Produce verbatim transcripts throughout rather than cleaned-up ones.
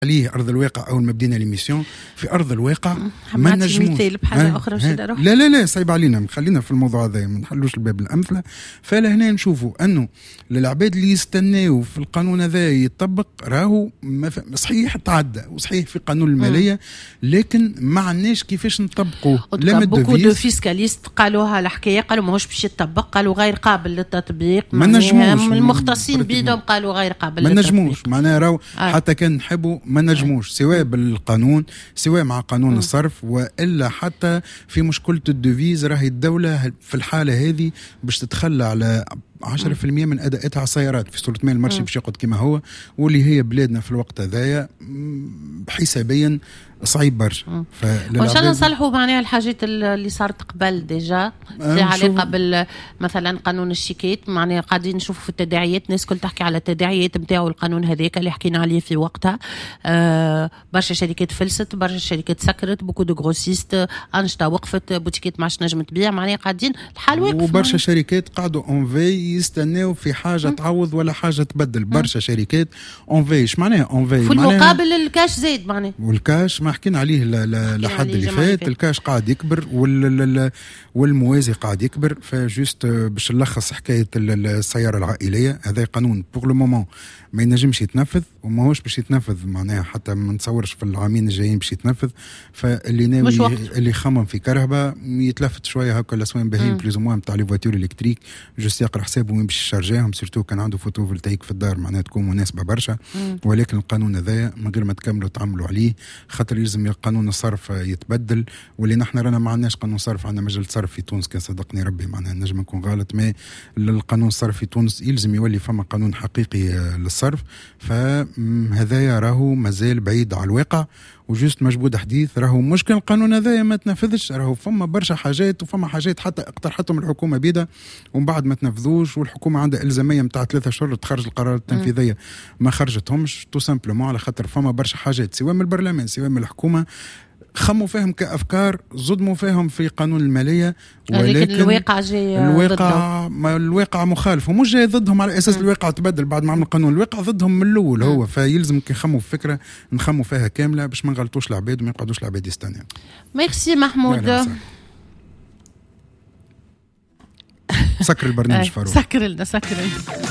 عليه ارض الواقع اول ما بدينا ليميسيون في ارض الواقع ما نجموش مثال بحاجه اخرى مش لا لا لا صعيب علينا، خلينا في الموضوع هذا ما نحلوش الباب الامثله. فلهنا نشوفوا انه للعباد اللي يستناو في القانون هذا يطبق راهو صحيح تعدى وصحيح في قانون الماليه لكن ما عندناش كيفاش نطبقوه. لا بوكو دو فيسكاليست قالوها الحكايه، قالوا ماهوش باش يطبق، قالوا غير قابل للتطبيق. ما نجموش المختصين بيدهم قالوا غير قابل للتطبيق. ما نجموش معناها راهو آه. حتى كان نحبوا ما نجموش سواء بالقانون سواء مع قانون م. الصرف والا حتى في مشكله الدوفيز. راهي الدوله في الحاله هذه باش تتخلى على عشرة في المية من أداءاتها على السيارات في صورة ما المارشي باش يقعد كما هو، واللي هي بلادنا في الوقت هذايا حسابيا صعيب برشا. وان شاء الله نصلحوا معناها الحاجات اللي صارت قبل ديجا في علاقه بال مثلا قانون الشيكات. معناها قاعدين نشوفوا في التداعيات الناس كل تحكي على التداعيات نتاعو القانون هذاك اللي حكينا عليه في وقتها. آه برشا شركات فلست، برشا شركات سكرت، بوكو دو غروسيست انشطه وقفت، بوتيكات ما عادش نجم تبيع. معناها قاعدين الحال واقف، وبرشا شركات قعدوا اون في يستناو في حاجه م. تعوض ولا حاجه تبدل. برشا شركات اون في ايش معناها اون في في المقابل الكاش زايد معناها، والكاش ما حكينا عليه لحد اللي فات. الكاش قاعد يكبر والموازي قاعد يكبر. فجوست باش نلخص حكايه السياره العائليه، هذا قانون بوغ لو مومون ما ينجمش يتنفذ وماهوش باش يتنفذ معناها حتى ما نتصورش في العامين الجايين باش يتنفذ. فاللي ناوي اللي يخمم في كرهبه يتلفت شويه هكا الاسوان باهين بليز موان نتاع لي فواتور الكتريك، جوست يقرا حسابه وين باش يشارجيهم، سيرتو كان عنده فوتوفولتايك في الدار معناها تكون مناسبه برشا. ولكن القانون هذا من غير ما تكملوا تعملوا عليه، خاطر يلزم قانون الصرف يتبدل. واللي نحن رانا ما عندناش قانون صرف، عندنا مجال صرف في تونس كان صدقني ربي معناها نجم نكون غلط، ما القانون الصرف في تونس يلزم يولي فما قانون حقيقي للصرف. فهذا راهو مازال بعيد على الواقع وجوست مجبود حديث. راهو مشكل القانون هذا ما تنفذش، راهو فما برشا حاجات وفما حاجات حتى اقترحتهم الحكومه بيدا ومن بعد ما تنفذوش، والحكومه عندها الزاميه نتاع ثلاثة شهور تخرج القرارات التنفيذيه ما خرجتهمش تو سامبلومون على خاطر فما برشا حاجات سواء من البرلمان سواء من الحكومه خموا فيهم كأفكار صدموا فيهم في قانون المالية، ولكن الواقع جاي الواقع ما الواقع مخالف ومش جاي ضدهم على أساس م. الواقع تبدل بعد ما عمل القانون، الواقع ضدهم من الأول هو. فيلزم كي نخموا في فكرة نخموا فيها كاملة باش ما نغلطوش العباد وما يقعدوش العباد يستنوا. ميرسي محمود. سكر البرنامج فاروق. سكر لنا سكر لنا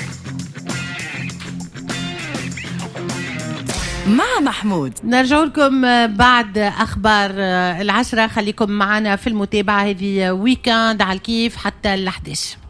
مع محمود. نرجع لكم بعد أخبار العشرة. خليكم معنا في المتابعة، هذه ويكاند على الكيف حتى الأحداث.